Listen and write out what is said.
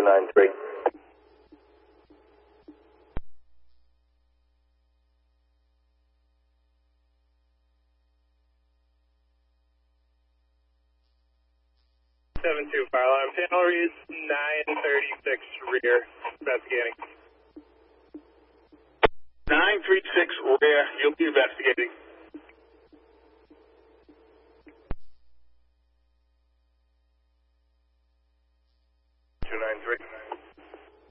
293. Fire alarm. Panel reads 936 rear. Investigating. 936 rear. You'll be investigating.